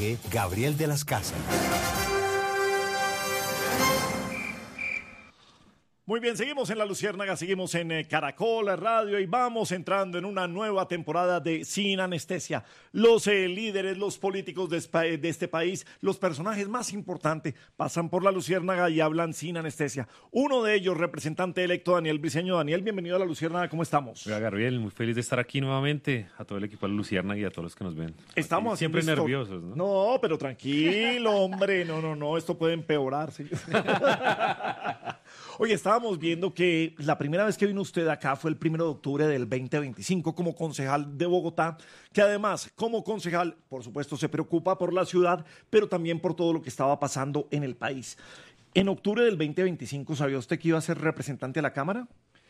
Dirige Gabriel de las Casas. Muy bien, seguimos en La Luciérnaga, seguimos en Caracol Radio y vamos entrando en una nueva temporada de Sin Anestesia. Los líderes, los políticos de este país, los personajes más importantes pasan por La Luciérnaga y hablan sin anestesia. Uno de ellos, representante electo Daniel Briceño. Daniel, bienvenido a La Luciérnaga, ¿cómo estamos? Hola, Gabriel, muy luis de estar aquí nuevamente, a todo el equipo de La Luciérnaga y a todos los que nos ven. Estamos aquí, siempre nerviosos, ¿no? No, pero tranquilo, hombre, no, esto puede empeorar, ¿sí? Oye, estábamos viendo que la primera vez que vino usted acá fue el 1 de octubre del 2025 como concejal de Bogotá, que además, como concejal, por supuesto, se preocupa por la ciudad, pero también por todo lo que estaba pasando en el país. En octubre del 2025, ¿sabía usted que iba a ser representante a la Cámara?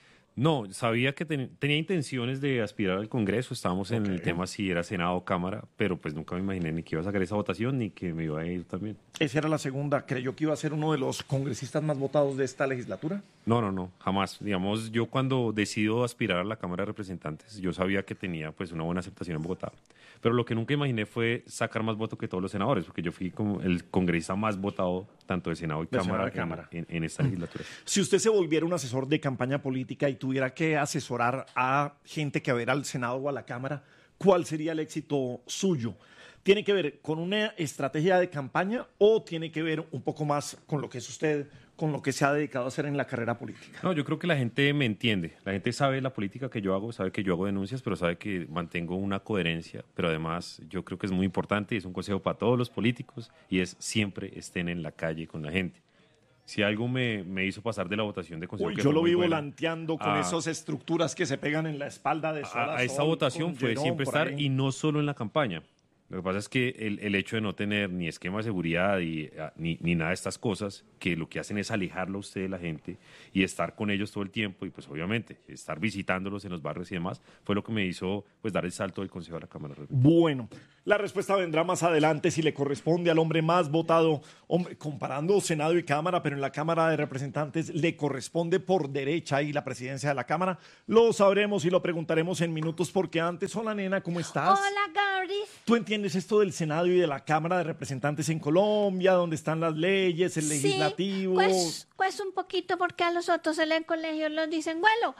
No, sabía que tenía intenciones de aspirar al Congreso, estábamos en el tema si era Senado o Cámara, pero pues nunca me imaginé ni que iba a sacar esa votación ni que me iba a ir también. Esa era la segunda. ¿Creyó que iba a ser uno de los congresistas más votados de esta legislatura? No, jamás. Digamos, yo cuando decido aspirar a la Cámara de Representantes, yo sabía que tenía pues una buena aceptación en Bogotá, pero lo que nunca imaginé fue sacar más votos que todos los senadores, porque yo fui como el congresista más votado tanto de Senado y Cámara en esta legislatura. Si usted se volviera un asesor de campaña política y tuviera que asesorar a gente que va a ir al Senado o a la Cámara, ¿cuál sería el éxito suyo? ¿Tiene que ver con una estrategia de campaña o tiene que ver un poco más con lo que es usted, con lo que se ha dedicado a hacer en la carrera política? No, yo creo que la gente me entiende. La gente sabe la política que yo hago, sabe que yo hago denuncias, pero sabe que mantengo una coherencia. Pero además yo creo que es muy importante y es un consejo para todos los políticos y es siempre estén en la calle con la gente. Si algo me hizo pasar de la votación de consejo, yo lo vi volanteando con esas estructuras que se pegan en la espalda de Sol a esta votación fue siempre estar y no solo en la campaña. Lo que pasa es que el hecho de no tener ni esquema de seguridad ni nada de estas cosas, que lo que hacen es alejarlo a usted de la gente y estar con ellos todo el tiempo y pues obviamente estar visitándolos en los barrios y demás, fue lo que me hizo pues dar el salto del Consejo de la Cámara. Bueno, la respuesta vendrá más adelante si le corresponde al hombre más votado, hombre, comparando Senado y Cámara, pero en la Cámara de Representantes le corresponde por derecha y la presidencia de la Cámara. Lo sabremos y lo preguntaremos en minutos porque antes, hola nena, ¿cómo estás? Hola, Gabri. ¿Tú entiendes esto del Senado y de la Cámara de Representantes en Colombia, donde están las leyes, el legislativo? Pues un poquito, porque a los otros en el colegio los dicen, bueno,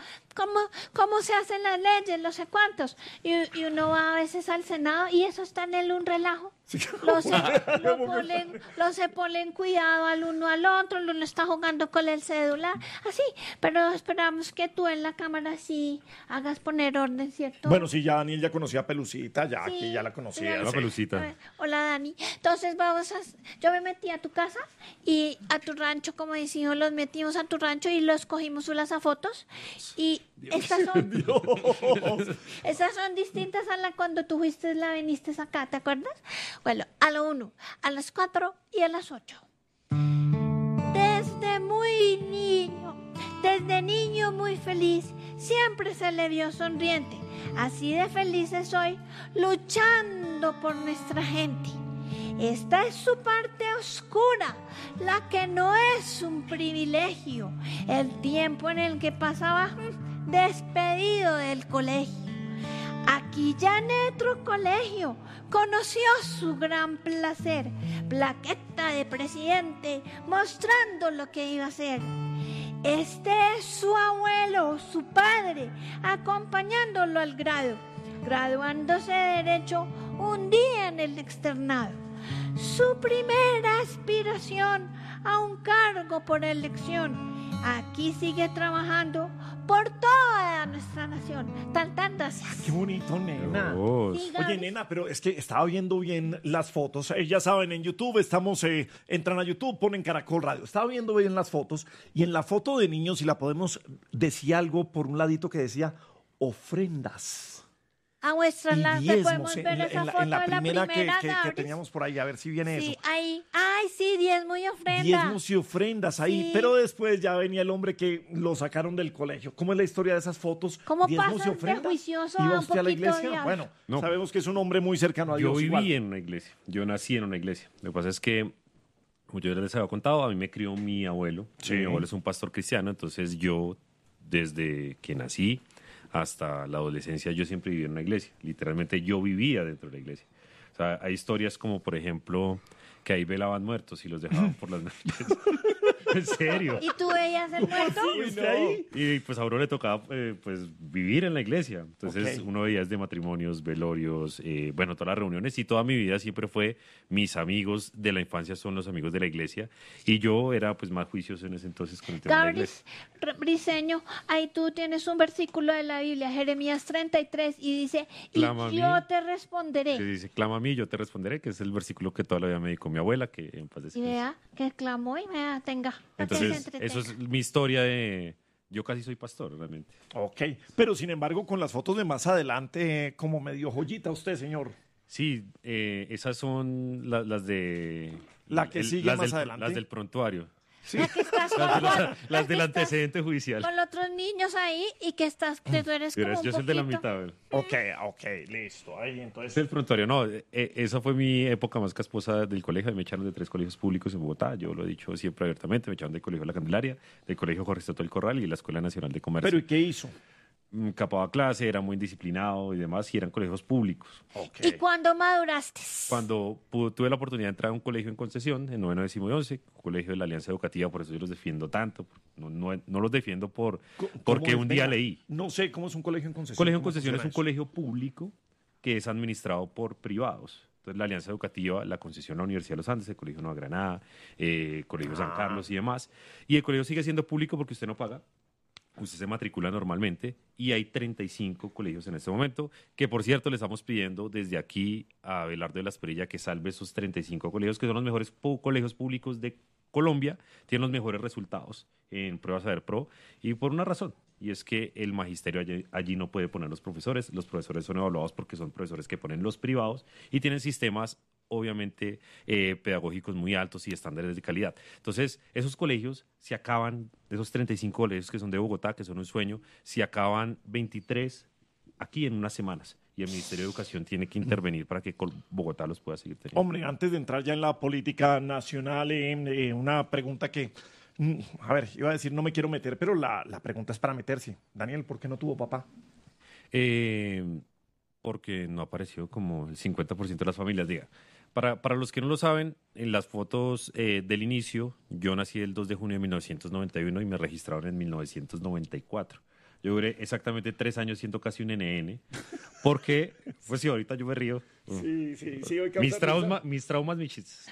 ¿cómo se hacen las leyes? No sé cuántos. Y uno va a veces al Senado y eso está en él un relajo. Sí. Se ponen cuidado al uno al otro, el uno está jugando con el celular, así, pero esperamos que tú en la Cámara sí hagas poner orden, ¿cierto? Bueno, sí, ya Daniel ya conocía a Pelucita, ya Sí, aquí ya la conocía. Hola, Sí. Pelucita. Hola, Dani. Entonces yo me metí a tu casa y a tu rancho, como decimos, los metimos a tu rancho y los cogimos unas a fotos y estas son distintas a la cuando tú fuiste, viniste acá, ¿te acuerdas? Bueno, a la 1, a las 4 y a las 8. Desde niño muy feliz, siempre se le vio sonriente. Así de felices hoy, luchando por nuestra gente. Esta es su parte oscura, la que no es un privilegio, el tiempo en el que pasaba despedido del colegio. Aquí ya en otro colegio conoció su gran placer, plaqueta de presidente mostrando lo que iba a hacer. Este es su abuelo, su padre, acompañándolo al grado, graduándose de Derecho un día en el externado. Su primera aspiración a un cargo por elección. Aquí sigue trabajando por toda nuestra nación. Tantas gracias. Qué bonito, nena. Dios. Oye, nena, pero es que estaba viendo bien las fotos. Ya saben, en YouTube entran a YouTube, ponen Caracol Radio. Estaba viendo bien las fotos y en la foto de niños, si la podemos, decía algo por un ladito que decía ofrendas. A vuestra Y lado diezmos, podemos ver esa foto en la de la primera primera que teníamos por ahí, a ver si viene sí, eso. ahí. Ay, sí, diezmo y ofrenda. Diezmos y ofrendas ahí, Sí. pero después ya venía el hombre que lo sacaron del colegio. ¿Cómo es la historia de esas fotos? ¿Cómo Diezmos y pasas de ofrendas. juicioso a ¿Iba un usted a la poquito iglesia? de- Bueno, No. sabemos que es un hombre muy cercano a Dios. Yo viví igual. en una iglesia, yo nací en una iglesia. Lo que pasa es que, como yo les había contado, a mí me crió mi abuelo. Sí. Mi abuelo es un pastor cristiano, entonces yo, desde que nací hasta la adolescencia, yo siempre viví en una iglesia. Literalmente yo vivía dentro de la iglesia. O sea, hay historias como, por ejemplo, que ahí velaban muertos y los dejaban por las noches. ¿En serio? ¿Y tú veías el muerto? ¿Usted ahí? Y pues a uno le tocaba pues vivir en la iglesia. Entonces uno veía de matrimonios, velorios, bueno, todas las reuniones, y toda mi vida siempre fue, mis amigos de la infancia son los amigos de la iglesia, y yo era pues más juicioso en ese entonces con el tema de la iglesia. Briseño, ahí tú tienes un versículo de la Biblia, Jeremías 33, y dice, Clama y yo te responderé. Que dice, clama a mí, yo te responderé, que es el versículo que toda la vida me dedicó mi abuela, que en paz Y descanse. vea, que clamó y vea, tenga. para que se Entonces, entretenga. eso es mi historia de... Yo casi soy pastor, realmente. Ok, pero sin embargo, con las fotos de más adelante, como medio joyita usted, señor. Sí, esas son las de... La que sigue más adelante. Las del prontuario. Sí. Que estás Las del que estás antecedente judicial. con otros niños ahí y que tú eres como un Yo soy el de la poquito- mitad. Ok, listo. Ahí, entonces. Es el prontuario. No, esa fue mi época más casposa del colegio. Me echaron de 3 colegios públicos en Bogotá. Yo lo he dicho siempre abiertamente. Me echaron del colegio La Candelaria, del colegio Jorge Estato del Corral y la Escuela Nacional de Comercio. Pero ¿y qué hizo? Capaba clase, era muy disciplinado y demás, y eran colegios públicos. Ok. ¿Y cuándo maduraste? Cuando tuve la oportunidad de entrar a un colegio en concesión, en 9º, 10º y 11, un colegio de la Alianza Educativa, por eso yo los defiendo tanto. No los defiendo porque un día Venga, leí. No sé cómo es un colegio en concesión. Colegio en ¿Cómo concesión es funciona un eso? colegio público que es administrado por privados. Entonces, la Alianza Educativa, la concesión a la Universidad de los Andes, el Colegio Nueva Granada, Colegio San Carlos y demás. Y el colegio sigue siendo público porque usted no paga. Usted se matricula normalmente y hay 35 colegios en este momento, que por cierto le estamos pidiendo desde aquí a Abelardo de la Espriella que salve esos 35 colegios, que son los mejores colegios públicos de Colombia, tienen los mejores resultados en Pruebas Saber Pro, y por una razón, y es que el magisterio allí no puede poner los profesores son evaluados porque son profesores que ponen los privados y tienen sistemas obviamente pedagógicos muy altos y estándares de calidad. Entonces, esos colegios se acaban, de esos 35 colegios que son de Bogotá, que son un sueño, se acaban 23 aquí en unas semanas. Y el Ministerio de Educación tiene que intervenir para que Bogotá los pueda seguir teniendo. Hombre, antes de entrar ya en la política nacional, una pregunta que, a ver, iba a decir no me quiero meter, pero la pregunta es para meterse. Daniel, ¿por qué no tuvo papá? Porque no apareció como el 50% de las familias, diga. Para los que no lo saben, en las fotos del inicio, yo nací el 2 de junio de 1991 y me registraron en 1994. Yo duré exactamente 3 años siendo casi un NN, porque, pues sí, ahorita yo me río. Sí. Hoy Mis traumas, mis chistes.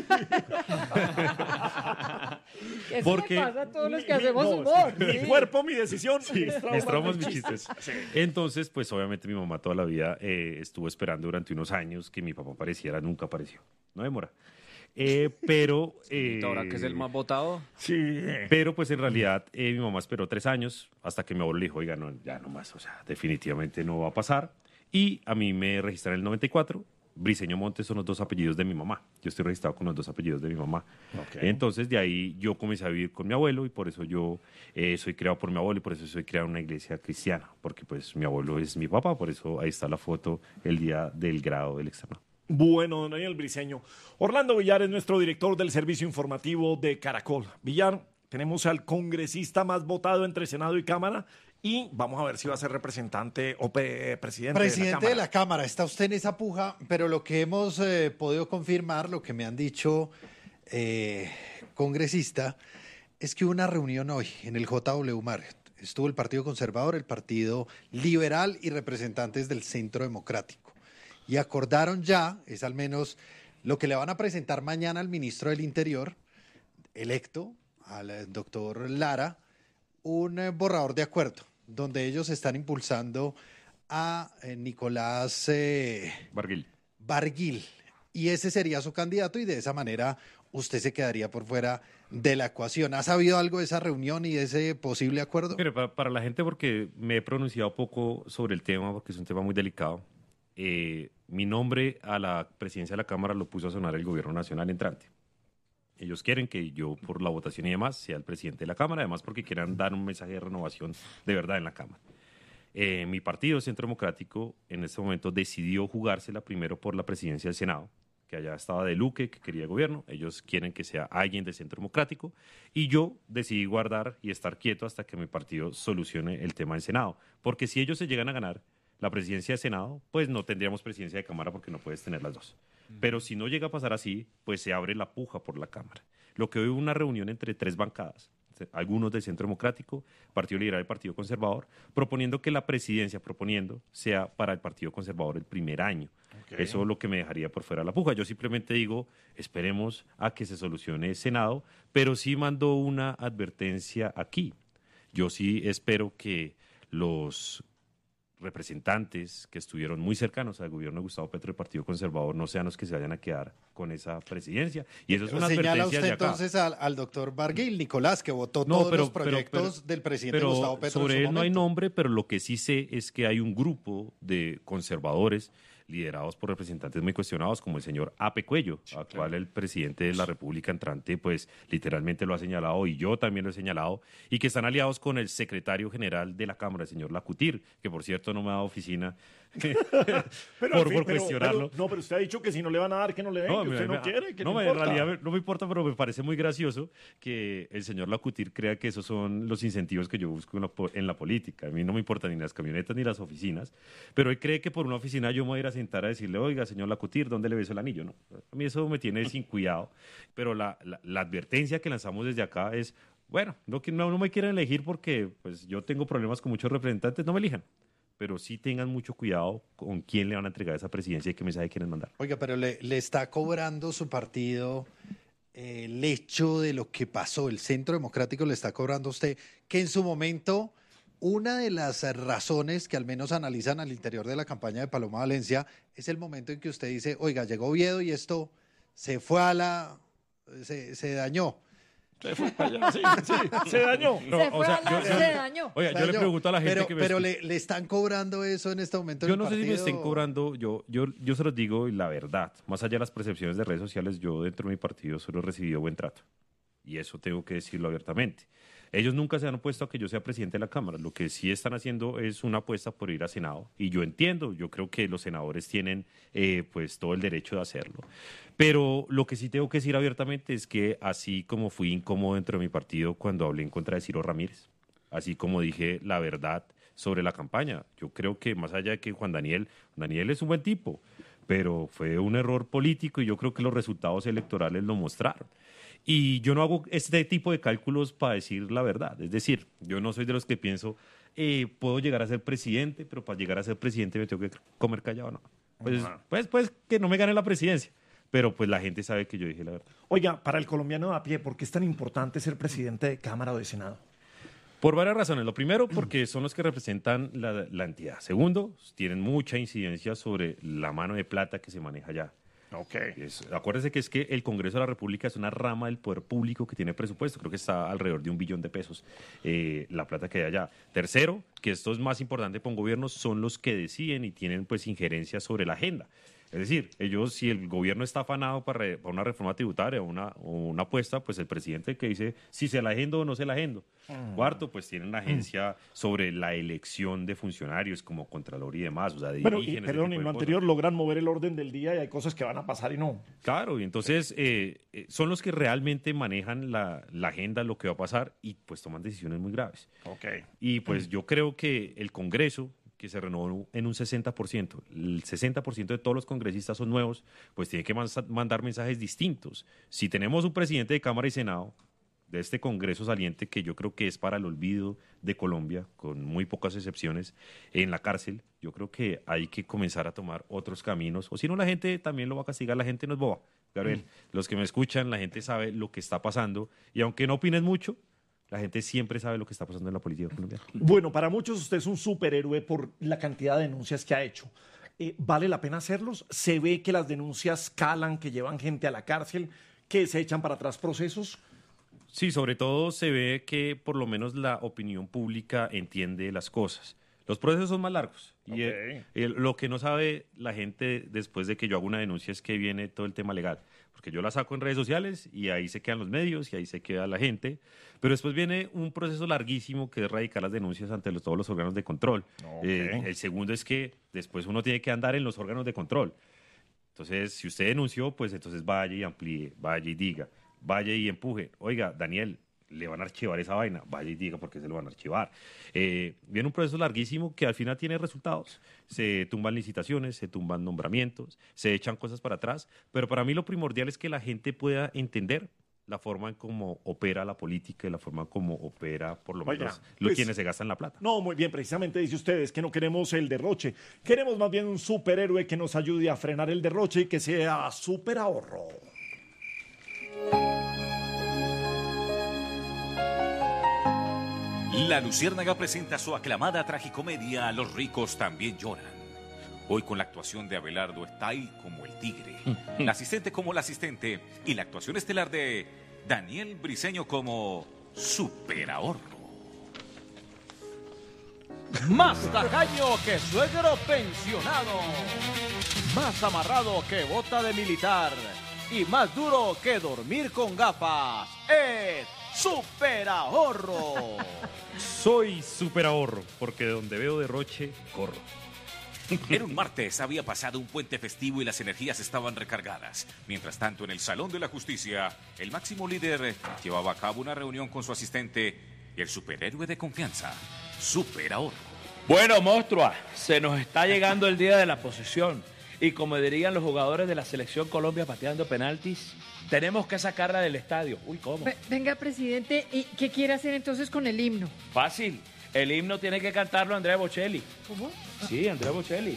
Eso Porque- le pasa a todos los que hacemos humor. Mi sí. cuerpo, mi decisión, Mis traumas, mis chistes. Entonces, pues obviamente mi mamá toda la vida estuvo esperando durante unos años que mi papá apareciera, nunca apareció. No demora. Pero... Ahora que es el más votado. Sí. Pero pues en realidad mi mamá esperó 3 años hasta que mi abuelo le dijo, oiga, no, ya no más, o sea, definitivamente no va a pasar. Y a mí me registraron en el 94. Briseño Montes son los 2 apellidos de mi mamá. Yo estoy registrado con los 2 apellidos de mi mamá. Ok. Entonces de ahí yo comencé a vivir con mi abuelo y por eso yo soy criado por mi abuelo y por eso soy criado en una iglesia cristiana. Porque pues mi abuelo es mi papá, por eso ahí está la foto el día del grado del externado. Bueno, don Daniel Briseño. Orlando Villar es nuestro director del servicio informativo de Caracol. Villar, tenemos al congresista más votado entre Senado y Cámara y vamos a ver si va a ser representante o presidente Presidente de la Cámara, está usted en esa puja, pero lo que hemos podido confirmar, lo que me han dicho congresista, es que hubo una reunión hoy en el JW Marriott. Estuvo el Partido Conservador, el Partido Liberal y representantes del Centro Democrático. Y acordaron ya, es al menos lo que le van a presentar mañana al ministro del Interior, electo, al doctor Lara, un borrador de acuerdo, donde ellos están impulsando a Nicolás Barguil. Y ese sería su candidato y de esa manera usted se quedaría por fuera de la ecuación. ¿Ha sabido algo de esa reunión y de ese posible acuerdo? Mire, para la gente, porque me he pronunciado poco sobre el tema, porque es un tema muy delicado, mi nombre a la presidencia de la Cámara lo puso a sonar el gobierno nacional entrante. Ellos quieren que yo, por la votación y demás, sea el presidente de la Cámara, además porque quieran dar un mensaje de renovación de verdad en la Cámara. Mi partido, Centro Democrático, en este momento decidió jugársela primero por la presidencia del Senado, que allá estaba de Luque, que quería gobierno. Ellos quieren que sea alguien del Centro Democrático. Y yo decidí guardar y estar quieto hasta que mi partido solucione el tema del Senado. Porque si ellos se llegan a ganar, la presidencia de Senado, pues no tendríamos presidencia de Cámara porque no puedes tener las dos. Pero si no llega a pasar así, pues se abre la puja por la Cámara. Lo que hoy hubo una reunión entre 3 bancadas, algunos del Centro Democrático, Partido Liberal y Partido Conservador, proponiendo que la presidencia, sea para el Partido Conservador el primer año. Okay. Eso es lo que me dejaría por fuera de la puja. Yo simplemente digo, esperemos a que se solucione el Senado, pero sí mando una advertencia aquí. Yo sí espero que los representantes que estuvieron muy cercanos al gobierno de Gustavo Petro y el Partido Conservador no sean los que se vayan a quedar con esa presidencia. Y eso es una advertencia usted de acá. Entonces al doctor Barguil, Nicolás, que votó todos los proyectos del presidente Gustavo Petro. Sobre él no hay nombre, pero lo que sí sé es que hay un grupo de conservadores liderados por representantes muy cuestionados, como el señor Ape Cuello, actual el presidente de la República entrante, pues literalmente lo ha señalado, y yo también lo he señalado, y que están aliados con el secretario general de la Cámara, el señor Lacutir, que por cierto no me ha dado oficina por cuestionarlo. No, pero usted ha dicho que si no le van a dar, que no le den, que usted no quiere, que no en realidad no me importa, pero me parece muy gracioso que el señor Lacutir crea que esos son los incentivos que yo busco en la política. A mí no me importan ni las camionetas ni las oficinas, pero él cree que por una oficina yo me voy a ir a sentar a decirle, oiga, señor Lacutir, ¿dónde le beso el anillo? No, a mí eso me tiene sin cuidado, pero la advertencia que lanzamos desde acá es, bueno, no me quieren elegir porque pues yo tengo problemas con muchos representantes, no me elijan. Pero sí tengan mucho cuidado con quién le van a entregar esa presidencia y qué mensaje quieren mandar. Oiga, pero le está cobrando su partido el hecho de lo que pasó. El Centro Democrático le está cobrando a usted que en su momento una de las razones que al menos analizan al interior de la campaña de Paloma Valencia es el momento en que usted dice, oiga, llegó Oviedo y esto se fue se dañó. Se fue allá, sí, se dañó. No, se dañó. Oiga, yo le pregunto a la gente pero le están cobrando eso en este momento. Yo no sé si me estén cobrando, yo se los digo y la verdad, más allá de las percepciones de redes sociales, yo dentro de mi partido solo he recibido buen trato. Y eso tengo que decirlo abiertamente. Ellos nunca se han opuesto a que yo sea presidente de la Cámara. Lo que sí están haciendo es una apuesta por ir a Senado. Y yo entiendo, yo creo que los senadores tienen pues todo el derecho de hacerlo. Pero lo que sí tengo que decir abiertamente es que así como fui incómodo dentro de mi partido cuando hablé en contra de Ciro Ramírez, así como dije la verdad sobre la campaña, yo creo que más allá de que Juan Daniel es un buen tipo, pero fue un error político y yo creo que los resultados electorales lo mostraron. Y yo no hago este tipo de cálculos para decir la verdad. Es decir, yo no soy de los que pienso, puedo llegar a ser presidente, pero para llegar a ser presidente me tengo que comer callado, ¿no? Pues que no me gane la presidencia. Pero pues la gente sabe que yo dije la verdad. Oiga, para el colombiano de a pie, ¿por qué es tan importante ser presidente de Cámara o de Senado? Por varias razones. Lo primero, porque son los que representan la entidad. Segundo, tienen mucha incidencia sobre la mano de plata que se maneja allá. Okay. Acuérdese que es que el Congreso de la República es una rama del poder público que tiene presupuesto, creo que está alrededor de $1 billón la plata que hay allá. Tercero, que esto es más importante para un gobierno, son los que deciden y tienen pues injerencia sobre la agenda. Es decir, ellos, si el gobierno está afanado para una reforma tributaria o una apuesta, pues el presidente que dice si se la agendo o no se la agendo. Cuarto, pues tienen una agencia sobre la elección de funcionarios como Contralor y demás. O sea, pero, perdón, en lo anterior logran mover el orden del día y hay cosas que van a pasar y no. Claro, y entonces son los que realmente manejan la agenda, lo que va a pasar y pues toman decisiones muy graves. Okay. Y pues yo creo que el Congreso, que se renovó en un 60%. El 60% de todos los congresistas son nuevos, pues tiene que mandar mensajes distintos. Si tenemos un presidente de Cámara y Senado de este Congreso saliente, que yo creo que es para el olvido de Colombia, con muy pocas excepciones, en la cárcel, yo creo que hay que comenzar a tomar otros caminos, o si no la gente también lo va a castigar, la gente no es boba. Gabriel, los que me escuchan, la gente sabe lo que está pasando, y aunque no opines mucho, la gente siempre sabe lo que está pasando en la política colombiana. Bueno, para muchos usted es un superhéroe por la cantidad de denuncias que ha hecho. ¿Vale la pena hacerlos? ¿Se ve que las denuncias calan, que llevan gente a la cárcel, que se echan para atrás procesos? Sí, sobre todo se ve que por lo menos la opinión pública entiende las cosas. Los procesos son más largos. Okay. Y lo que no sabe la gente después de que yo hago una denuncia es que viene todo el tema legal. Porque yo la saco en redes sociales y ahí se quedan los medios y ahí se queda la gente. Pero después viene un proceso larguísimo que es radicar las denuncias ante todos los órganos de control. Okay. El segundo es que después uno tiene que andar en los órganos de control. Entonces, si usted denunció, pues entonces vaya y amplíe, vaya y diga, vaya y empuje. Oiga, Daniel, le van a archivar esa vaina, vaya y diga por qué se lo van a archivar. Viene un proceso larguísimo que al final tiene resultados. Se tumban licitaciones, se tumban nombramientos, se echan cosas para atrás, pero para mí lo primordial es que la gente pueda entender la forma en cómo opera la política y la forma en cómo opera, por lo menos, quienes se gastan la plata. No, muy bien, precisamente dice ustedes que no queremos el derroche. Queremos más bien un superhéroe que nos ayude a frenar el derroche y que sea super ahorro. La Luciérnaga presenta su aclamada tragicomedia Los ricos también lloran. Hoy con la actuación de Abelardo Stay como el tigre, la asistente como la asistente y la actuación estelar de Daniel Briceño como superahorro. Más tacaño que suegro pensionado. Más amarrado que bota de militar. Y más duro que dormir con gafas. ¡Es superahorro! Soy superahorro, porque donde veo derroche, corro. Era un martes, había pasado un puente festivo y las energías estaban recargadas. Mientras tanto, en el Salón de la Justicia, el máximo líder llevaba a cabo una reunión con su asistente y el superhéroe de confianza, Superahorro. Bueno, monstrua, se nos está llegando el día de la posesión. Y como dirían los jugadores de la Selección Colombia pateando penaltis, tenemos que sacarla del estadio. Uy, ¿cómo? Venga, presidente, ¿y qué quiere hacer entonces con el himno? Fácil. El himno tiene que cantarlo Andrea Bocelli. ¿Cómo? Sí, Andrea Bocelli.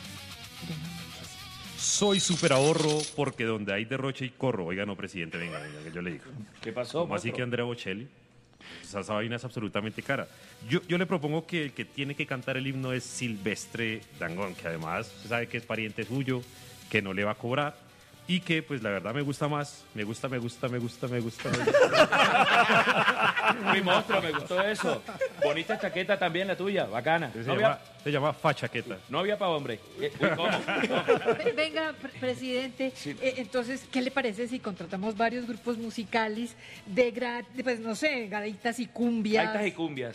Soy superahorro porque donde hay derroche y corro. Oiga, no, presidente, venga, que yo le digo. ¿Qué pasó, ¿Cómo así que Andrea Bocelli? Esa vaina es absolutamente cara. Yo le propongo que el que tiene que cantar el himno es Silvestre Dangond, que además se sabe que es pariente suyo, que no le va a cobrar. Y que, pues, la verdad me gusta más. Me gusta. Mi monstruo, me gustó eso. Bonita chaqueta también la tuya, bacana. Se llama fachaqueta. Novia para hombre. Uy, ¿cómo? Venga, presidente, Sí. Entonces, ¿qué le parece si contratamos varios grupos musicales pues no sé, gaitas y cumbias? Gaitas y cumbias.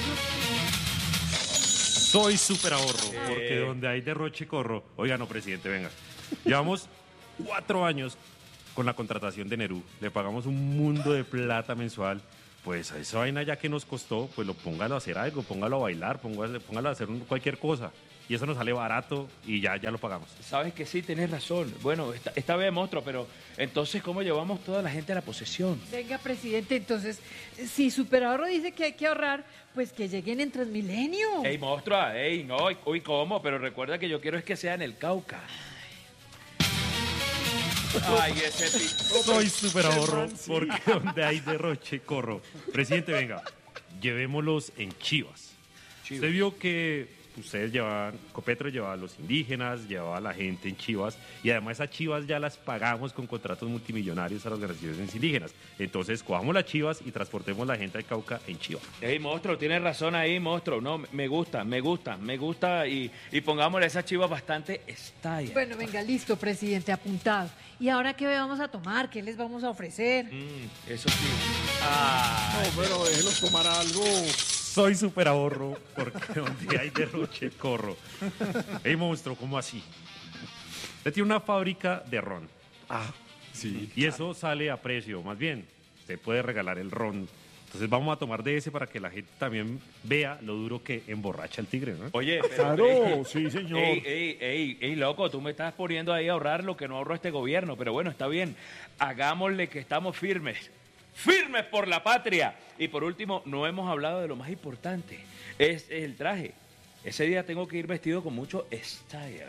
Soy superahorro porque donde hay derroche corro. Oiga, no, presidente, venga. Llevamos 4 años con la contratación de Nerú. Le pagamos un mundo de plata mensual. Pues a esa vaina ya que nos costó, pues póngalo a hacer algo, póngalo a bailar, póngalo a hacer cualquier cosa. Y eso nos sale barato y ya lo pagamos. Sabes que sí, tenés razón. Bueno, esta vez monstruo, pero entonces, ¿cómo llevamos toda la gente a la posesión? Venga, presidente, entonces, si Superahorro dice que hay que ahorrar, pues que lleguen en Transmilenio. Ey, monstrua, ey, no, uy, ¿cómo? Pero recuerda que yo quiero es que sea en el Cauca. Ay, ese tipo. Soy superahorro porque donde hay derroche corro. Presidente, venga, llevémoslos en Chivas. Usted vio que ustedes Copetro llevaba a los indígenas, llevaba a la gente en Chivas, y además esas Chivas ya las pagamos con contratos multimillonarios a las organizaciones indígenas. Entonces, cojamos las Chivas y transportemos la gente al Cauca en Chivas. Ey, monstruo, tienes razón ahí, monstruo. No, me gusta y pongámosle a esas Chivas bastante style. Bueno, venga, listo, presidente, apuntado. ¿Y ahora qué vamos a tomar? ¿Qué les vamos a ofrecer? Eso sí. No, pero déjelos tomar algo. Soy superahorro porque donde hay derroche corro. Ey, monstruo, ¿cómo así? Usted tiene una fábrica de ron. Sí. Y eso sale a precio, más bien. Usted puede regalar el ron. Entonces vamos a tomar de ese para que la gente también vea lo duro que emborracha el tigre, ¿no? Oye, pero, Claro, sí, señor. Ey, loco, tú me estás poniendo ahí a ahorrar lo que no ahorró este gobierno, pero bueno, está bien. Hagámosle que estamos firmes por la patria. Y por último, no hemos hablado de lo más importante, es el traje. Ese día tengo que ir vestido con mucho style.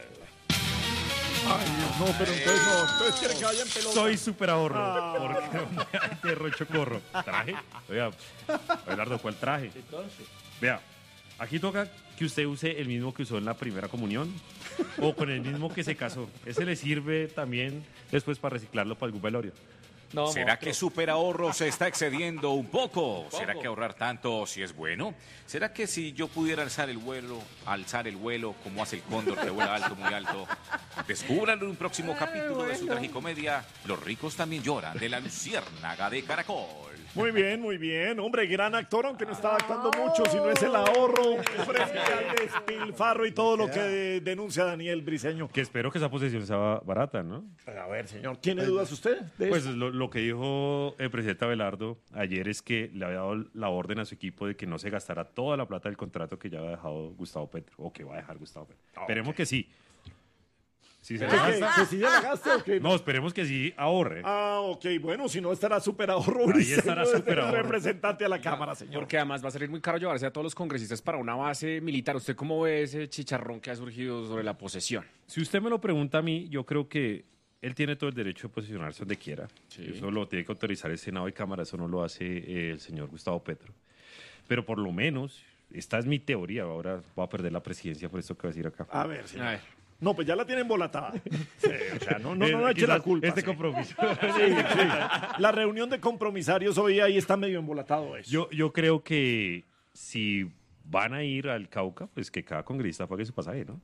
Ay, Dios, no, pero entonces no. Entonces quieren que vaya en pelota. Soy superahorro porque donde hay derroche corro. ¿Traje? Oiga, Abelardo, ¿cuál traje? Entonces, Vea, aquí toca que usted use el mismo que usó en la primera comunión o con el mismo que se casó. Ese le sirve también después para reciclarlo para algún velorio. no, ¿Será monstruo. que Superahorro se está excediendo un poco? ¿Será que ahorrar tanto si es bueno? ¿Será que si yo pudiera alzar el vuelo como hace el cóndor que vuela alto, muy alto? Descúbranlo en un próximo capítulo de su tragicomedia Los ricos también lloran, de La Luciérnaga de Caracol. Muy bien. Hombre, gran actor, aunque no estaba actuando mucho, si no es el ahorro, frente al despilfarro y todo lo que denuncia Daniel Briceño. Que espero que esa posesión sea barata, ¿no? A ver, señor, ¿tiene dudas usted de Pues eso? lo lo que dijo el presidente Abelardo ayer es que le había dado la orden a su equipo de que no se gastara toda la plata del contrato que ya había dejado Gustavo Petro, o que va a dejar Gustavo Petro. Esperemos que sí. ¿Sí se gasta? ¿Que sí ya la gaste o qué? No, esperemos que sí ahorre. Ok, bueno, si no estará súper ahorro. Ahí estará súper ahorro. Representante a la Cámara, señor. Porque además va a salir muy caro llevarse a todos los congresistas para una base militar. ¿Usted cómo ve ese chicharrón que ha surgido sobre la posesión? Si usted me lo pregunta a mí, yo creo que él tiene todo el derecho de posicionarse donde quiera. Sí. Eso lo tiene que autorizar el Senado y Cámara, eso no lo hace el señor Gustavo Petro. Pero por lo menos, esta es mi teoría, ahora voy a perder la presidencia por esto que voy a decir acá. A ver, señor. A ver. No, pues ya la tienen embolatada. Sí, o sea, no eche la culpa. Este compromiso. Sí. La reunión de compromisarios hoy ahí está medio embolatado eso. Yo creo que si van a ir al Cauca, pues que cada congresista pague su pasaje, ¿no?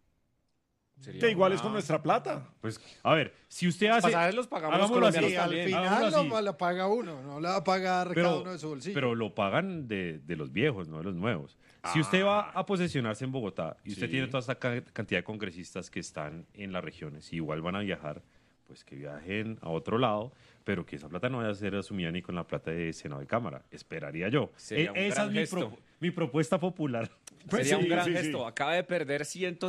Que igual es con nuestra plata. Pues, a ver, si usted hace... Los pasajes los pagamos los colombianos también. Al final no la paga uno, no la va a pagar cada uno de su bolsillo. Pero lo pagan de los viejos, no de los nuevos. Si usted va a posesionarse en Bogotá y usted tiene toda esta cantidad de congresistas que están en las regiones y igual van a viajar, pues que viajen a otro lado, pero que esa plata no vaya a ser asumida ni con la plata de Senado y Cámara. Esperaría yo. Esa es mi propuesta popular. Pues sería un gran gesto. Acaba de perder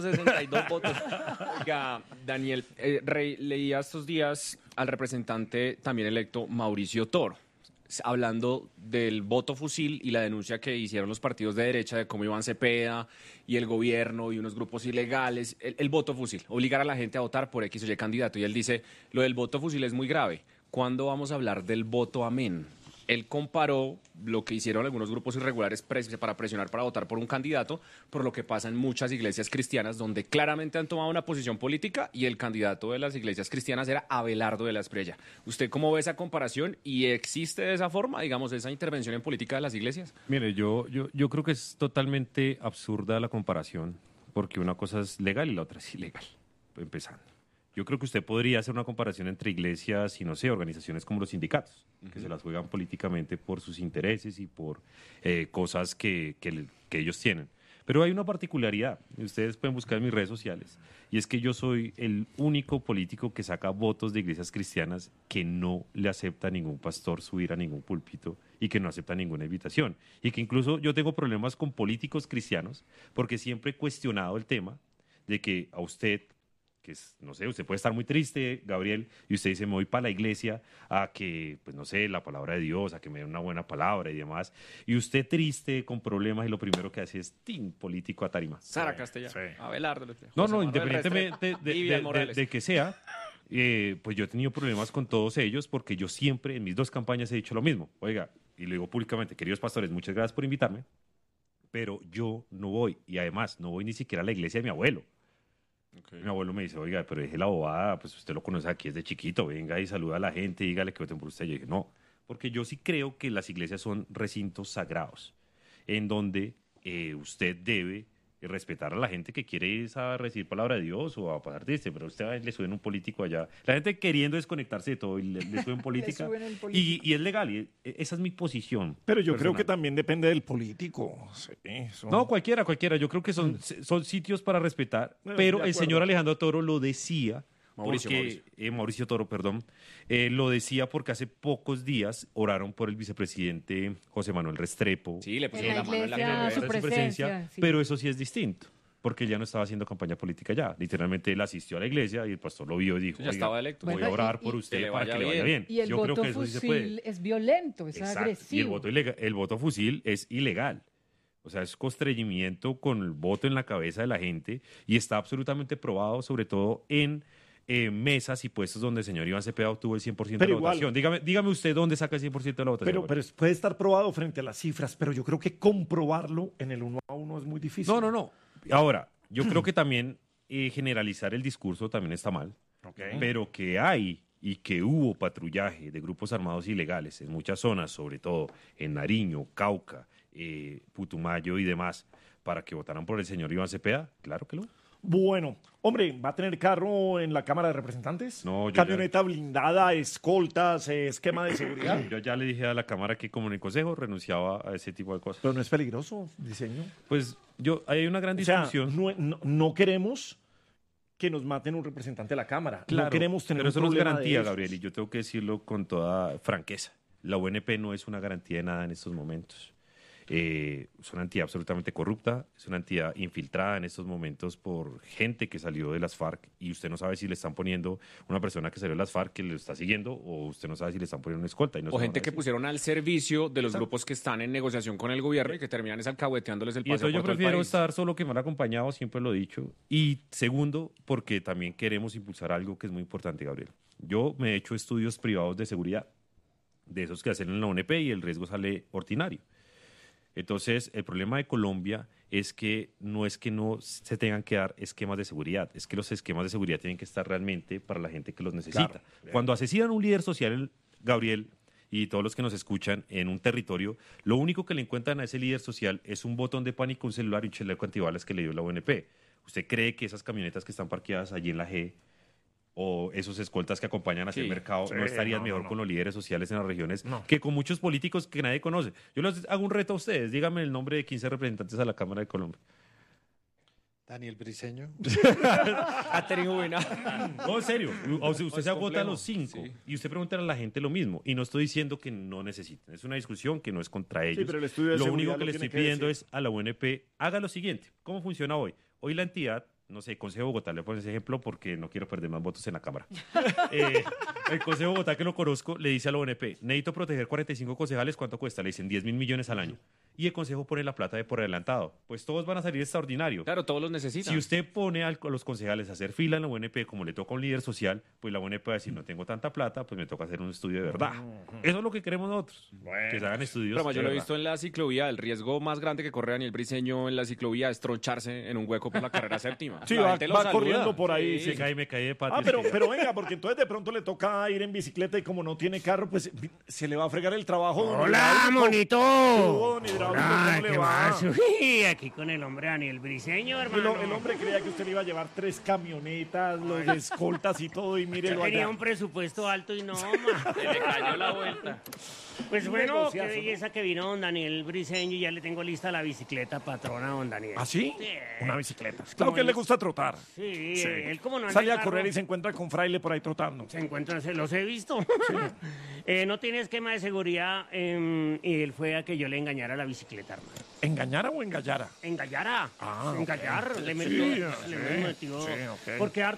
162 votos. Oiga, Daniel, leía estos días al representante también electo Mauricio Toro, hablando del voto fusil y la denuncia que hicieron los partidos de derecha de cómo Iván Cepeda y el gobierno y unos grupos ilegales, el voto fusil, obligar a la gente a votar por X o Y candidato. Y él dice, lo del voto fusil es muy grave. ¿Cuándo vamos a hablar del voto amén? Él comparó lo que hicieron algunos grupos irregulares para presionar para votar por un candidato por lo que pasa en muchas iglesias cristianas donde claramente han tomado una posición política y el candidato de las iglesias cristianas era Abelardo de la Espriella. ¿Usted cómo ve esa comparación y existe de esa forma, digamos, esa intervención en política de las iglesias? Mire, yo creo que es totalmente absurda la comparación porque una cosa es legal y la otra es ilegal, empezando. Yo creo que usted podría hacer una comparación entre iglesias y, no sé, organizaciones como los sindicatos, que se las juegan políticamente por sus intereses y por cosas que ellos tienen. Pero hay una particularidad, y ustedes pueden buscar en mis redes sociales, y es que yo soy el único político que saca votos de iglesias cristianas que no le acepta a ningún pastor subir a ningún púlpito y que no acepta ninguna invitación. Y que incluso yo tengo problemas con políticos cristianos porque siempre he cuestionado el tema de que a usted... que es, no sé, usted puede estar muy triste, Gabriel, y usted dice, me voy para la iglesia a que, pues no sé, la palabra de Dios, a que me den una buena palabra y demás, y usted triste, con problemas, y lo primero que hace es, ¡tin!, político a tarima. Sara Castellano, Abelardo. No, independientemente de que sea, pues yo he tenido problemas con todos ellos, porque yo siempre, en mis 2 campañas he dicho lo mismo, oiga, y lo digo públicamente, queridos pastores, muchas gracias por invitarme, pero yo no voy, y además, no voy ni siquiera a la iglesia de mi abuelo. Okay. Mi abuelo me dice, oiga, pero deje la bobada, pues usted lo conoce aquí desde chiquito, venga y saluda a la gente, dígale que voten por usted. Yo dije, no, porque yo sí creo que las iglesias son recintos sagrados, en donde usted debe respetar a la gente que quiere ir a recibir palabra de Dios o a pasar triste, pero usted le suben un político allá. La gente queriendo desconectarse de todo y le suben política. Y es legal, y esa es mi posición. Pero yo creo que también depende del político. Sí, no, cualquiera. Yo creo que son sitios para respetar, pero el señor Alejandro Toro lo decía. Mauricio Toro, perdón, lo decía porque hace pocos días oraron por el vicepresidente José Manuel Restrepo. Sí, le pusieron la mano en la su presencia, sí. Pero eso sí es distinto, porque él ya no estaba haciendo campaña política ya. Literalmente él asistió a la iglesia y el pastor lo vio y dijo, ya estaba electo. Voy a orar por usted para que le vaya bien. Y el voto fusil es violento, es agresivo. Y el voto fusil es ilegal. O sea, es constreñimiento con el voto en la cabeza de la gente y está absolutamente probado, sobre todo en mesas y puestos donde el señor Iván Cepeda obtuvo el 100% de la votación. Dígame usted dónde saca el 100% de la votación. Pero puede estar probado frente a las cifras, pero yo creo que comprobarlo en el 1 a 1 es muy difícil. No. Ahora, yo creo que también generalizar el discurso también está mal, pero que hay y que hubo patrullaje de grupos armados ilegales en muchas zonas, sobre todo en Nariño, Cauca, Putumayo y demás, para que votaran por el señor Iván Cepeda, claro que lo. Bueno, hombre, ¿va a tener carro en la Cámara de Representantes? No, camioneta blindada, escoltas, esquema de seguridad. Yo ya le dije a la Cámara que como en el Consejo renunciaba a ese tipo de cosas. Pero no es peligroso, diseño. Pues hay una gran discusión. No queremos que nos maten un representante de la Cámara. Claro, no queremos tener pero eso un no es problema garantía, de Gabriel, y yo tengo que decirlo con toda franqueza. La UNP no es una garantía de nada en estos momentos. Es una entidad absolutamente corrupta, es una entidad infiltrada en estos momentos por gente que salió de las FARC y usted no sabe si le están poniendo una persona que salió de las FARC que le está siguiendo o usted no sabe si le están poniendo una escolta. Y no o gente que pusieron al servicio de los grupos que están en negociación con el gobierno y que terminan alcahueteándoles el paseo por todo el país. Yo prefiero estar solo que mal acompañado, siempre lo he dicho. Y segundo, porque también queremos impulsar algo que es muy importante, Gabriel. Yo me he hecho estudios privados de seguridad, de esos que hacen en la UNP y el riesgo sale ordinario. Entonces, el problema de Colombia es que no se tengan que dar esquemas de seguridad, es que los esquemas de seguridad tienen que estar realmente para la gente que los necesita. Claro. Cuando asesinan a un líder social, Gabriel, y todos los que nos escuchan en un territorio, lo único que le encuentran a ese líder social es un botón de pánico, un celular y un chaleco antibalas que le dio la UNP. ¿Usted cree que esas camionetas que están parqueadas allí en la G o esos escoltas que acompañan hacia el mercado no estarían mejor con los líderes sociales en las regiones que con muchos políticos que nadie conoce? Yo les hago un reto a ustedes, díganme el nombre de 15 representantes a la Cámara de Colombia. Daniel Briceño. Ha tenido buena. No, en serio. Usted se agota a los 5 y usted pregunta a la gente lo mismo. Y no estoy diciendo que no necesiten. Es una discusión que no es contra ellos. Sí, pero el estudio de lo seguridad único que le estoy pidiendo es a la UNP, haga lo siguiente. ¿Cómo funciona hoy? Hoy la entidad, no sé, Consejo de Bogotá, le pongo ese ejemplo porque no quiero perder más votos en la Cámara. El Consejo de Bogotá, que lo conozco, le dice a la ONP, necesito proteger 45 concejales, ¿cuánto cuesta? Le dicen 10.000 millones al año. Y el Consejo pone la plata de por adelantado. Pues todos van a salir extraordinarios. Claro, todos los necesitan. Si usted pone a los concejales a hacer fila en la UNP, como le toca a un líder social, pues la UNP va a decir, no tengo tanta plata, pues me toca hacer un estudio de verdad. Eso es lo que queremos nosotros, que se hagan estudios. Pero yo lo he visto en la ciclovía, el riesgo más grande que corre Daniel Briceño en la ciclovía es troncharse en un hueco por la carrera séptima. Sí, va corriendo por ahí. Sí. Me cae de patas. Pero venga, porque entonces de pronto le toca ir en bicicleta y como no tiene carro, pues se le va a fregar el trabajo. ¡Hola, monito! Don Hidráulico, ¿cómo le va? Uy, aquí con el hombre Daniel Briceño, hermano. El hombre creía que usted le iba a llevar 3 camionetas, los escoltas y todo, y mírelo allá. Tenía un presupuesto alto y no, Se le cayó la vuelta. Pues bueno, qué belleza que vino don Daniel Briceño y ya le tengo lista la bicicleta patrona, don Daniel. ¿Ah, sí? Una bicicleta. Claro que a él le gusta trotar. Sí, él como no sale a correr y se encuentra con Fraile por ahí trotando. Se los he visto. Sí. No tiene esquema de seguridad y él fue a que yo le engañara la bicicleta, hermano. ¿Engañara o engallara? Engallara. Ah, engallar. Okay. Le metió. Okay. Porque